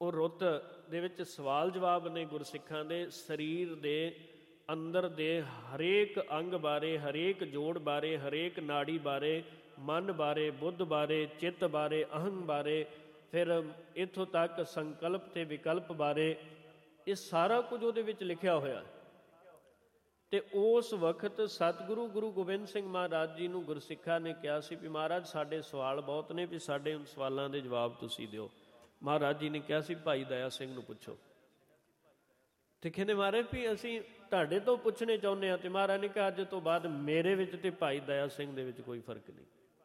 ਉਹ ਰੁੱਤ ਦੇ ਵਿੱਚ ਸਵਾਲ ਜਵਾਬ ਨੇ ਗੁਰਸਿੱਖਾਂ ਦੇ। ਸਰੀਰ ਦੇ ਅੰਦਰ ਦੇ ਹਰੇਕ ਅੰਗ ਬਾਰੇ, ਹਰੇਕ ਜੋੜ ਬਾਰੇ, ਹਰੇਕ ਨਾੜੀ ਬਾਰੇ, ਮਨ ਬਾਰੇ, ਬੁੱਧ ਬਾਰੇ, ਚਿੱਤ ਬਾਰੇ, ਅਹੰ ਬਾਰੇ, ਫਿਰ ਇੱਥੋਂ ਤੱਕ ਸੰਕਲਪ ਅਤੇ ਵਿਕਲਪ ਬਾਰੇ, ਇਹ ਸਾਰਾ ਕੁਝ ਉਹਦੇ ਵਿੱਚ ਲਿਖਿਆ ਹੋਇਆ। ਅਤੇ ਉਸ ਵਕਤ ਸਤਿਗੁਰੂ ਗੁਰੂ ਗੋਬਿੰਦ ਸਿੰਘ ਮਹਾਰਾਜ ਜੀ ਨੂੰ ਗੁਰਸਿੱਖਾਂ ਨੇ ਕਿਹਾ ਸੀ ਵੀ ਮਹਾਰਾਜ ਸਾਡੇ ਸਵਾਲ ਬਹੁਤ ਨੇ, ਵੀ ਸਾਡੇ ਸਵਾਲਾਂ ਦੇ ਜਵਾਬ ਤੁਸੀਂ ਦਿਓ। ਮਹਾਰਾਜ ਜੀ ਨੇ ਕਿਹਾ ਸੀ ਭਾਈ ਦਇਆ ਸਿੰਘ ਨੂੰ ਪੁੱਛੋ। ਤੇ ਕਹਿੰਦੇ ਮਹਾਰਾਜ ਵੀ ਅਸੀਂ ਤੁਹਾਡੇ ਤੋਂ ਪੁੱਛਣੇ ਚਾਹੁੰਦੇ ਹਾਂ। ਅਤੇ ਮਹਾਰਾਜ ਨੇ ਕਿਹਾ ਅੱਜ ਤੋਂ ਬਾਅਦ ਮੇਰੇ ਵਿੱਚ ਅਤੇ ਭਾਈ ਦਇਆ ਸਿੰਘ ਦੇ ਵਿੱਚ ਕੋਈ ਫਰਕ ਨਹੀਂ।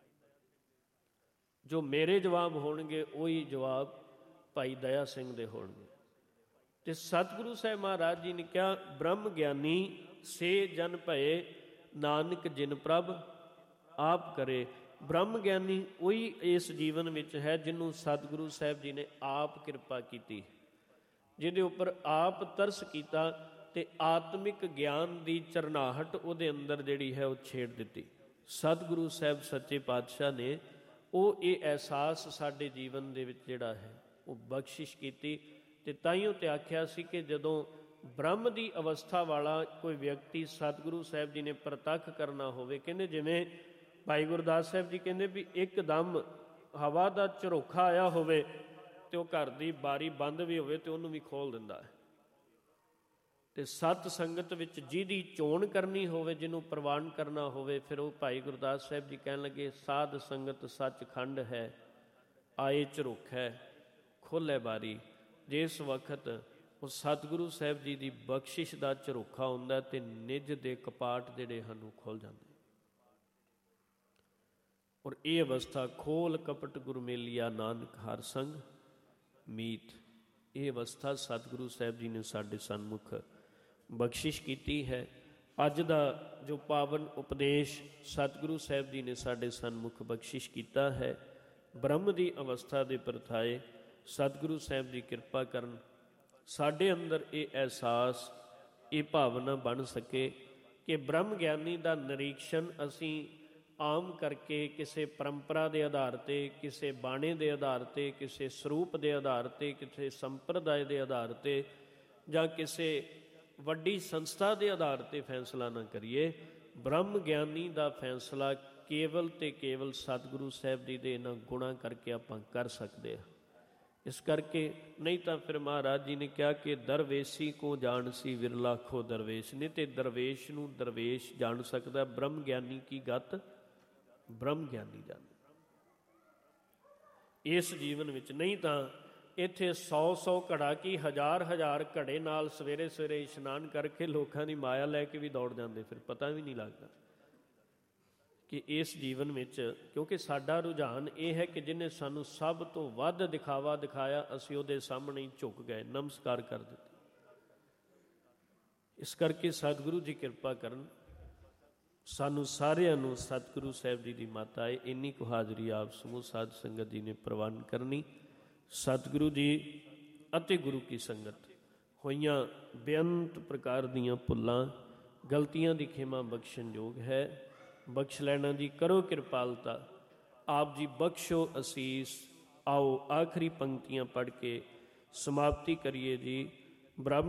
ਜੋ ਮੇਰੇ ਜਵਾਬ ਹੋਣਗੇ ਉਹੀ ਜਵਾਬ ਭਾਈ ਦਇਆ ਸਿੰਘ ਦੇ ਹੋਣਗੇ। ਅਤੇ ਸਤਿਗੁਰੂ ਸਾਹਿਬ ਮਹਾਰਾਜ ਜੀ ਨੇ ਕਿਹਾ ਬ੍ਰਹਮ ਗਿਆਨੀ ਸੇ ਜਨ ਭਏ, ਨਾਨਕ ਜਿਨ ਪ੍ਰਭ ਆਪ ਕਰੇ। ਬ੍ਰਹਮ ਗਿਆਨੀ ਉਹੀ ਇਸ ਜੀਵਨ ਵਿੱਚ ਹੈ ਜਿਹਨੂੰ ਸਤਿਗੁਰੂ ਸਾਹਿਬ ਜੀ ਨੇ ਆਪ ਕਿਰਪਾ ਕੀਤੀ, ਜਿਹਦੇ ਉੱਪਰ ਆਪ ਤਰਸ ਕੀਤਾ ਅਤੇ ਆਤਮਿਕ ਗਿਆਨ ਦੀ ਝਰਨਾਹਟ ਉਹਦੇ ਅੰਦਰ ਜਿਹੜੀ ਹੈ ਉਹ ਛੇੜ ਦਿੱਤੀ। ਸਤਿਗੁਰੂ ਸਾਹਿਬ ਸੱਚੇ ਪਾਤਸ਼ਾਹ ਨੇ ਉਹ ਇਹ ਅਹਿਸਾਸ ਸਾਡੇ ਜੀਵਨ ਦੇ ਵਿੱਚ ਜਿਹੜਾ ਹੈ ਉਹ ਬਖਸ਼ਿਸ਼ ਕੀਤੀ। ਅਤੇ ਤਾਈਓ ਤੇ ਆਖਿਆ ਸੀ ਕਿ ਜਦੋਂ ਬ੍ਰਹਮ ਦੀ ਅਵਸਥਾ ਵਾਲਾ ਕੋਈ ਵਿਅਕਤੀ ਸਤਿਗੁਰੂ ਸਾਹਿਬ ਜੀ ਨੇ ਪ੍ਰਤੱਖ ਕਰਨਾ ਹੋਵੇ, ਕਹਿੰਦੇ ਜਿਵੇਂ ਭਾਈ ਗੁਰਦਾਸ ਸਾਹਿਬ ਜੀ ਕਹਿੰਦੇ ਵੀ ਇੱਕਦਮ ਹਵਾ ਦਾ ਝਰੋਖਾ ਆਇਆ ਹੋਵੇ ਅਤੇ ਉਹ ਘਰ ਦੀ ਬਾਰੀ ਬੰਦ ਵੀ ਹੋਵੇ ਅਤੇ ਉਹਨੂੰ ਵੀ ਖੋਲ੍ਹ ਦਿੰਦਾ ਹੈ। ਅਤੇ ਸਤ ਸੰਗਤ ਵਿੱਚ ਜਿਹਦੀ ਚੋਣ ਕਰਨੀ ਹੋਵੇ, ਜਿਹਨੂੰ ਪ੍ਰਵਾਨ ਕਰਨਾ ਹੋਵੇ, ਫਿਰ ਉਹ ਭਾਈ ਗੁਰਦਾਸ ਸਾਹਿਬ ਜੀ ਕਹਿਣ ਲੱਗੇ ਸਾਧ ਸੰਗਤ ਸੱਚਖੰਡ ਹੈ, ਆਏ ਝਰੋਖਾ ਖੋਲ੍ਹੇ ਬਾਰੀ। ਜਿਸ ਵਕਤ ਉਹ ਸਤਿਗੁਰੂ ਸਾਹਿਬ ਜੀ ਦੀ ਬਖਸ਼ਿਸ਼ ਦਾ ਝਰੋਖਾ ਹੁੰਦਾ ਅਤੇ ਨਿੱਜ ਦੇ ਕਪਾਟ ਜਿਹੜੇ ਹਨ ਉਹ ਖੁੱਲ੍ਹ ਜਾਂਦੇ। ਔਰ ਇਹ ਅਵਸਥਾ ਖੋਲ ਕਪਟ ਗੁਰ ਮੇਲਿਆ ਨਾਨਕ ਹਰ ਸੰਗ ਮੀਤ, ਇਹ ਅਵਸਥਾ ਸਤਿਗੁਰੂ ਸਾਹਿਬ ਜੀ ਨੇ ਸਾਡੇ ਸਨਮੁਖ ਬਖਸ਼ਿਸ਼ ਕੀਤੀ ਹੈ। ਅੱਜ ਦਾ ਜੋ ਪਾਵਨ ਉਪਦੇਸ਼ ਸਤਿਗੁਰੂ ਸਾਹਿਬ ਜੀ ਨੇ ਸਾਡੇ ਸਨਮੁਖ ਬਖਸ਼ਿਸ਼ ਕੀਤਾ ਹੈ, ਬ੍ਰਹਮ ਦੀ ਅਵਸਥਾ ਦੇ ਪਰਥਾਏ ਸਤਿਗੁਰੂ ਸਾਹਿਬ ਦੀ ਕਿਰਪਾ ਕਰਨ ਸਾਡੇ ਅੰਦਰ ਇਹ ਅਹਿਸਾਸ, ਇਹ ਭਾਵਨਾ ਬਣ ਸਕੇ ਕਿ ਬ੍ਰਹਮ ਗਿਆਨੀ ਦਾ ਨਿਰੀਖਣ ਅਸੀਂ ਆਮ ਕਰਕੇ ਕਿਸੇ ਪਰੰਪਰਾ ਦੇ ਆਧਾਰ 'ਤੇ, ਕਿਸੇ ਬਾਣੇ ਦੇ ਆਧਾਰ 'ਤੇ, ਕਿਸੇ ਸਰੂਪ ਦੇ ਆਧਾਰ 'ਤੇ, ਕਿਸੇ ਸੰਪਰਦਾਇ ਦੇ ਆਧਾਰ 'ਤੇ ਜਾਂ ਕਿਸੇ ਵੱਡੀ ਸੰਸਥਾ ਦੇ ਆਧਾਰ 'ਤੇ ਫੈਸਲਾ ਨਾ ਕਰੀਏ। ਬ੍ਰਹਮ ਗਿਆਨੀ ਦਾ ਫੈਸਲਾ ਕੇਵਲ ਅਤੇ ਕੇਵਲ ਸਤਿਗੁਰੂ ਸਾਹਿਬ ਜੀ ਦੇ ਇਹਨਾਂ ਗੁਣਾਂ ਕਰਕੇ ਆਪਾਂ ਕਰ ਸਕਦੇ ਹਾਂ। ਇਸ ਕਰਕੇ ਨਹੀਂ ਤਾਂ ਫਿਰ ਮਹਾਰਾਜ ਜੀ ਨੇ ਕਿਹਾ ਕਿ ਦਰਵੇਸ਼ੀ ਕੋ ਜਾਣ ਸੀ ਵਿਰਲਾ ਖੋ ਦਰਵੇਸ਼, ਨਹੀਂ ਤੇ ਦਰਵੇਸ਼ ਨੂੰ ਦਰਵੇਸ਼ ਜਾਣ ਸਕਦਾ, ਬ੍ਰਹਮ ਗਿਆਨੀ ਕੀ ਗਤ ਬ੍ਰਹਮ ਗਿਆਨੀ ਜਾਣੇ ਇਸ ਜੀਵਨ ਵਿੱਚ। ਨਹੀਂ ਤਾਂ ਇੱਥੇ 100 ਘੜਾ ਕੀ 1000 ਘੜੇ ਨਾਲ ਸਵੇਰੇ ਸਵੇਰੇ ਇਸ਼ਨਾਨ ਕਰਕੇ ਲੋਕਾਂ ਦੀ ਮਾਇਆ ਲੈ ਕੇ ਵੀ ਦੌੜ ਜਾਂਦੇ, ਫਿਰ ਪਤਾ ਵੀ ਨਹੀਂ ਲੱਗਦਾ ਕਿ ਇਸ ਜੀਵਨ ਵਿੱਚ, ਕਿਉਂਕਿ ਸਾਡਾ ਰੁਝਾਨ ਇਹ ਹੈ ਕਿ ਜਿਹਨੇ ਸਾਨੂੰ ਸਭ ਤੋਂ ਵੱਧ ਦਿਖਾਵਾ ਦਿਖਾਇਆ ਅਸੀਂ ਉਹਦੇ ਸਾਹਮਣੇ ਹੀ ਝੁਕ ਗਏ, ਨਮਸਕਾਰ ਕਰ ਦਿੱਤੀ। ਇਸ ਕਰਕੇ ਸਤਿਗੁਰੂ ਜੀ ਕਿਰਪਾ ਕਰਨ, ਸਾਨੂੰ ਸਾਰਿਆਂ ਨੂੰ ਸਤਿਗੁਰੂ ਸਾਹਿਬ ਜੀ ਦੀ ਮੱਤ ਆਏ। ਇੰਨੀ ਕੁ ਹਾਜ਼ਰੀ ਆਪ ਸਮੂਹ ਸਾਧ ਸੰਗਤ ਜੀ ਨੇ ਪ੍ਰਵਾਨ ਕਰਨੀ। ਸਤਿਗੁਰੂ ਜੀ ਅਤੇ ਗੁਰੂ ਕੀ ਸੰਗਤ ਹੋਈਆਂ ਬੇਅੰਤ ਪ੍ਰਕਾਰ ਦੀਆਂ ਭੁੱਲਾਂ ਗਲਤੀਆਂ ਦੀ ਖਿਮਾ ਬਖਸ਼ਣ ਯੋਗ ਹੈ। ਬਖਸ਼ ਲੈਣਾ ਜੀ, ਕਰੋ ਕਿਰਪਾਲਤਾ, ਆਪ ਜੀ ਬਖਸ਼ੋ ਅਸੀਸ। ਆਓ ਆਖਰੀ ਪੰਕਤੀਆਂ ਪੜ੍ਹ ਕੇ ਸਮਾਪਤੀ ਕਰੀਏ ਜੀ। ਬ੍ਰਹਮ